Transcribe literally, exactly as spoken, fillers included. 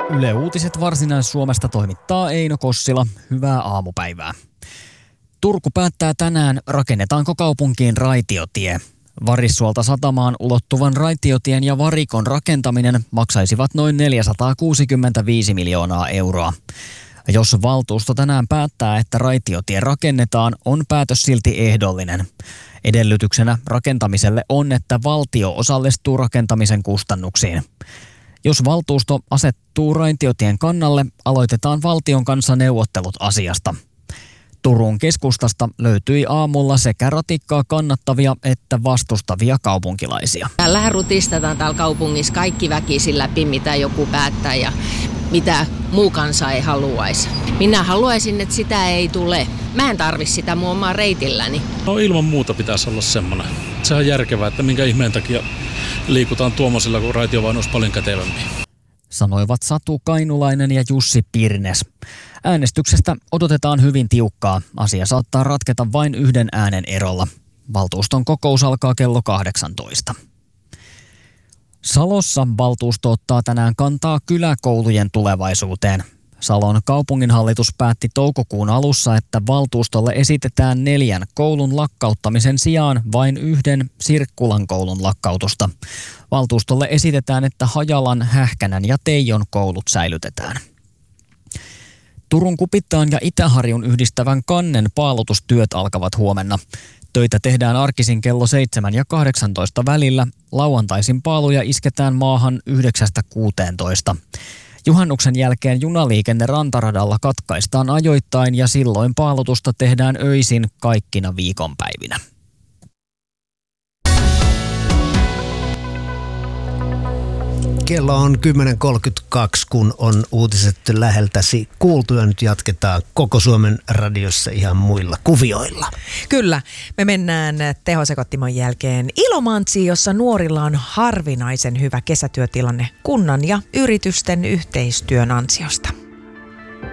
Yle Uutiset Varsinais-Suomesta toimittaa Eino Kossila. Hyvää aamupäivää. Turku päättää tänään, rakennetaanko kaupunkiin raitiotie. Varissuolta satamaan ulottuvan raitiotien ja varikon rakentaminen maksaisivat noin neljäsataakuusikymmentäviisi miljoonaa euroa. Jos valtuusto tänään päättää, että raitiotie rakennetaan, on päätös silti ehdollinen. Edellytyksenä rakentamiselle on, että valtio osallistuu rakentamisen kustannuksiin. Jos valtuusto asettuu raitiotien kannalle, aloitetaan valtion kanssa neuvottelut asiasta. Turun keskustasta löytyi aamulla sekä ratikkaa kannattavia että vastustavia kaupunkilaisia. Täällähän rutistetaan täällä kaupungissa kaikki väkisin läpi, mitä joku päättää ja mitä muu kansa ei haluaisi. Minä haluaisin, että sitä ei tule. Mä en tarvitse sitä mun omaa reitilläni. No ilman muuta pitäisi olla semmoinen. Se on järkevää, että minkä ihmeen takia liikutaan tuommoisilla, kun raitiovaunu olisi paljon kätevämpi. Sanoivat Satu Kainulainen ja Jussi Pirnes. Äänestyksestä odotetaan hyvin tiukkaa. Asia saattaa ratketa vain yhden äänen erolla. Valtuuston kokous alkaa kello kahdeksantoista. Salossa valtuusto ottaa tänään kantaa kyläkoulujen tulevaisuuteen. Salon kaupunginhallitus päätti toukokuun alussa, että valtuustolle esitetään neljän koulun lakkauttamisen sijaan vain yhden Sirkkulan koulun lakkautusta. Valtuustolle esitetään, että Hajalan, Hähkänän ja Teijon koulut säilytetään. Turun Kupittaan ja Itä-Harjun yhdistävän kannen paalutustyöt alkavat huomenna. Töitä tehdään arkisin kello seitsemän ja kahdeksantoista välillä. Lauantaisin paaluja isketään maahan yhdeksästä kuuteentoista. Juhannuksen jälkeen junaliikenne rantaradalla katkaistaan ajoittain ja silloin paalutusta tehdään öisin kaikkina viikonpäivinä. Kello on kymmenen kolmekymmentäkaksi, kun on uutiset läheltäsi kuultu ja nyt jatketaan koko Suomen radiossa ihan muilla kuvioilla. Kyllä, me mennään tehosekottimon jälkeen Ilomantsiin, jossa nuorilla on harvinaisen hyvä kesätyötilanne kunnan ja yritysten yhteistyön ansiosta.